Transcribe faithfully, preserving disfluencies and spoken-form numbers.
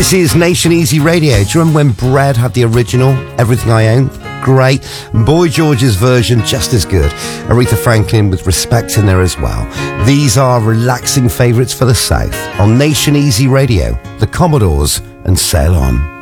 This is Nation Easy Radio. Do you remember when Bread had the original Everything I Own? Great. Boy George's version, just as good. Aretha Franklin with Respect in there as well. These are relaxing favourites for the South on Nation Easy Radio. The Commodores and Sail On.